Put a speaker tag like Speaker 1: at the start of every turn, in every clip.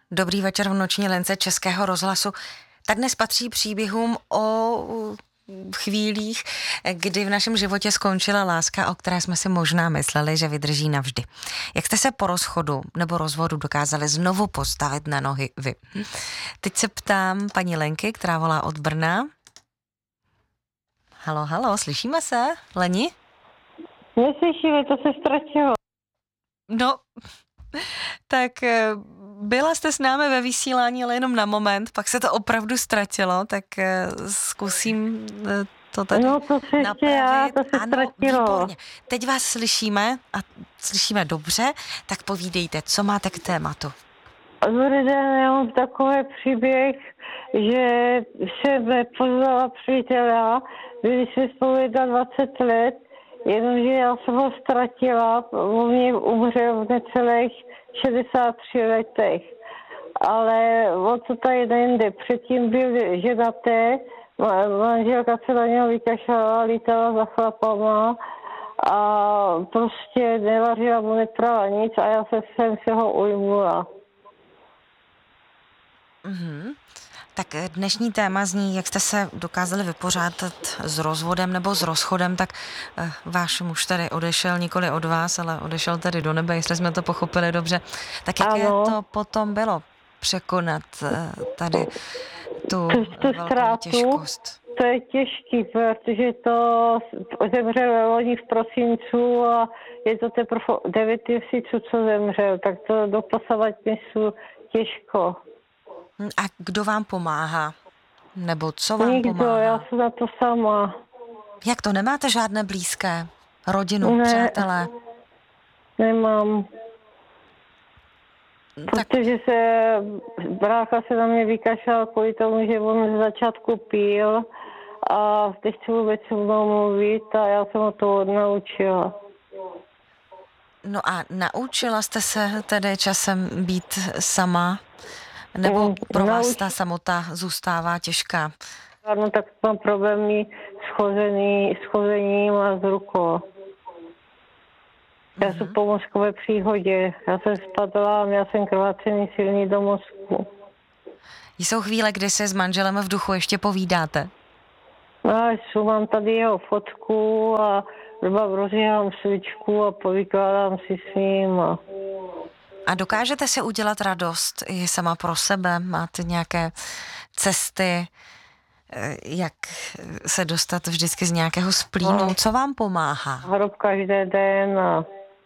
Speaker 1: Dobrý večer v noční lince Českého rozhlasu. Tak dnes patří příběhům o chvílích, kdy v našem životě skončila láska, o které jsme si možná mysleli, že vydrží navždy. Jak jste se po rozchodu nebo rozvodu dokázali znovu postavit na nohy vy? Teď se ptám paní Lenky, která volá od Brna. Halo, slyšíme se, Leni?
Speaker 2: Neslyšíme, to se ztratilo.
Speaker 1: No, tak byla jste s námi ve vysílání, ale jenom na moment, pak se to opravdu ztratilo, tak zkusím to tady napravit.
Speaker 2: To se ztratilo.
Speaker 1: Výborně. Teď vás slyšíme a slyšíme dobře, tak povídejte, co máte k tématu.
Speaker 2: Dobrý den, já mám takový příběh, že jsem poznala přítele, byli jsme spolu 20 let, jenomže já jsem ho ztratila, on mě umřel v necelých 63 letech. Ale on to tady nejde. Předtím byl ženaté, manželka se na něho vykašlala, lítala za chlapama a prostě nevařila mu, neprala nic a já jsem se ho ujmula.
Speaker 1: Mm-hmm. Tak dnešní téma zní, jak jste se dokázali vypořádat s rozvodem nebo s rozchodem, tak váš muž tady odešel nikoli od vás, ale odešel tady do nebe, jestli jsme to pochopili dobře. Tak jaké to potom bylo překonat tady tu velkou těžkost?
Speaker 2: To je těžký, protože to zemřel loni v prosincu a je to teprve 9 měsíců, co zemřel, tak to doposovat měsíců těžko.
Speaker 1: A kdo vám pomáhá? Nebo co vám
Speaker 2: Nikdo,
Speaker 1: pomáhá?
Speaker 2: já jsem na to sama.
Speaker 1: Jak to, nemáte žádné blízké? Rodinu, přátelé?
Speaker 2: Nemám.
Speaker 1: Tak.
Speaker 2: Protože brácha se na mě vykašlal kvůli tomu, že on z začátku pil a nechce vůbec se mnou mluvit a já jsem ho to odnaučila.
Speaker 1: No a naučila jste se tedy časem být sama? Nebo pro vás ta samota zůstává těžká?
Speaker 2: No tak mám problémy s chozením a s rukou. Já jsem po mozkové příhodě. Já jsem spadla, měla jsem krvácení silný do mozku.
Speaker 1: Jsou chvíle, kdy se s manželem v duchu ještě povídáte?
Speaker 2: No, mám tady jeho fotku a rozjíhám svíčku a povykládám si s ním.
Speaker 1: A dokážete si udělat radost i sama pro sebe? Máte nějaké cesty, jak se dostat vždycky z nějakého splínu? Co vám pomáhá?
Speaker 2: Hrob každý den a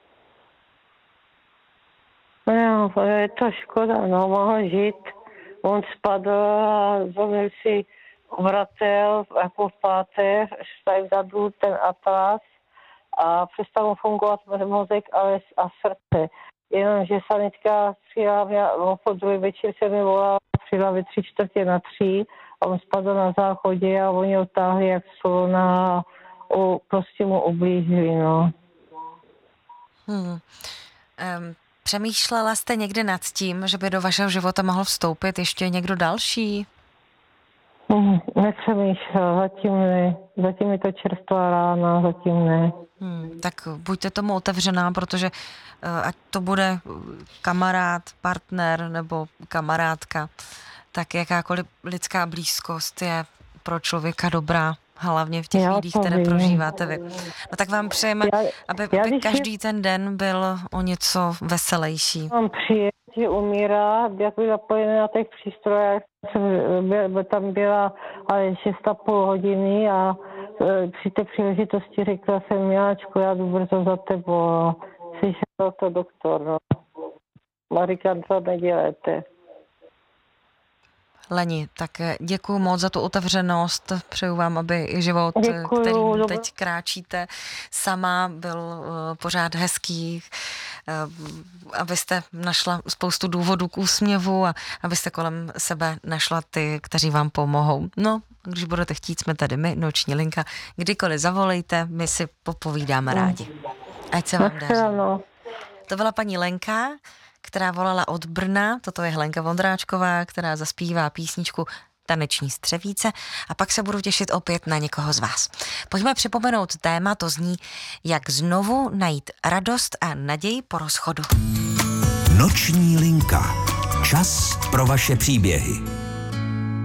Speaker 2: no, je to škoda, no, mohl žít. On spadl a zlomil si vratel jako v páteř, tady vzadu ten atlas a přestal mu fungovat mozek a srdce. Jenomže sanitka přijela, po druhý večer se mi volala, přijela ve 3:45 a on spadl na záchodě a oni ho táhli jak slona a prostě mu ublížili, no.
Speaker 1: Přemýšlela jste někdy nad tím, že by do vašeho života mohl vstoupit ještě někdo další?
Speaker 2: Nepřemýšlela, zatím ne. Zatím je to čerstvá rána, zatím ne.
Speaker 1: Tak buďte tomu otevřená, protože ať to bude kamarád, partner nebo kamarádka, tak jakákoliv lidská blízkost je pro člověka dobrá, hlavně v těch chvílích, které prožíváte vy. No tak vám přejeme, aby každý ten den byl o něco veselější.
Speaker 2: Mám přijet, že umírá, jak byla napojená na těch přístrojech, tam byla ale 6,5 hodiny a při té příležitosti řekla jsem, Miláčku, já jdu brzo za tebou a slyšel to doktor, no. Marikant, to nedělejte.
Speaker 1: Leni, tak děkuju moc za tu otevřenost, přeju vám, aby život, kterým teď kráčíte sama, byl pořád hezký, abyste našla spoustu důvodů k úsměvu a abyste kolem sebe našla ty, kteří vám pomohou. No, když budete chtít, jsme tady my, Noční linka, kdykoliv zavolejte, my si popovídáme rádi. Ať se vám daří. To byla paní Lenka, která volala od Brna, toto je Helenka Vondráčková, která zaspívá písničku Taneční střevíce a pak se budu těšit opět na někoho z vás. Pojďme připomenout téma, to zní, jak znovu najít radost a naději po rozchodu.
Speaker 3: Noční linka. Čas pro vaše příběhy.